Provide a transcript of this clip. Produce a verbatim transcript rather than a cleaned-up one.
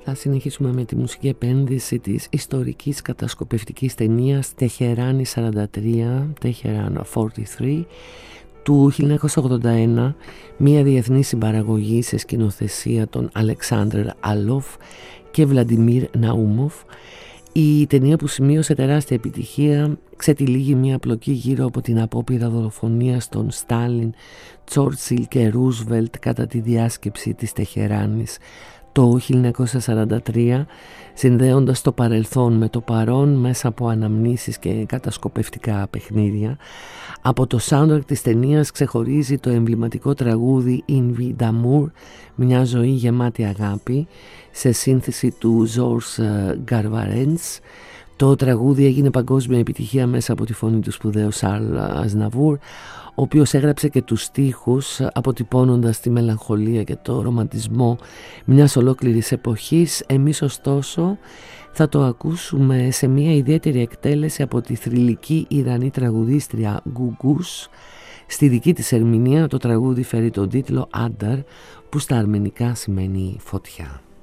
Θα συνεχίσουμε με τη μουσική επένδυση της ιστορικής κατασκοπευτικής ταινίας Τεχεράνη σαράντα τρία, Τεχεράν σαράντα τρία, του χίλια εννιακόσια ογδόντα ένα, μια διεθνή συμπαραγωγή σε σκηνοθεσία των Αλεξάνδρ Αλόφ και Βλαντιμίρ Ναούμοφ. Η ταινία, που σημείωσε τεράστια επιτυχία, ξετυλίγει μια πλοκή γύρω από την απόπειρα δολοφονίας των Στάλιν, Τσόρτσιλ και Ρούσβελτ κατά τη διάσκεψη της Τεχεράνης το χίλια εννιακόσια σαράντα τρία, συνδέοντας το παρελθόν με το παρόν μέσα από αναμνήσεις και κατασκοπευτικά παιχνίδια. Από το soundtrack της ταινίας ξεχωρίζει το εμβληματικό τραγούδι «In vie d'amour», μια ζωή γεμάτη αγάπη, σε σύνθεση του Ζόρς Γκαρβαρέντς. Το τραγούδι έγινε παγκόσμια επιτυχία μέσα από τη φωνή του σπουδαίου Σαρλ Αζναβούρ, ο οποίος έγραψε και τους στίχους, αποτυπώνοντας τη μελαγχολία και το ρομαντισμό μιας ολόκληρης εποχής. Εμείς ωστόσο θα το ακούσουμε σε μια ιδιαίτερη εκτέλεση από τη θρυλική Ιρανή τραγουδίστρια Γκουγκούς. Στη δική της ερμηνεία το τραγούδι φέρει τον τίτλο «Άνταρ», που στα αρμενικά σημαίνει φωτιά.